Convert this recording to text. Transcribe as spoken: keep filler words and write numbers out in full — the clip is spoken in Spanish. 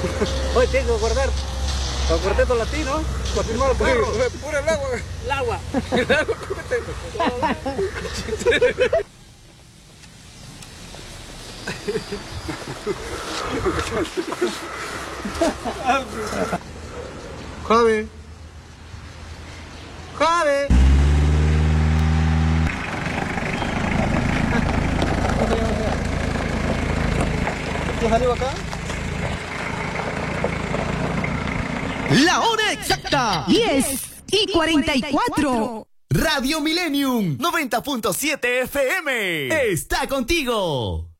Oye, tienes que guardar para el cuarteto latino, para firmar el carro. Pura el agua. El agua. Javi. Javi. ¿Qué salió acá? La hora exacta. diez y cuarenta y cuatro. Radio Millennium noventa punto siete F M está contigo.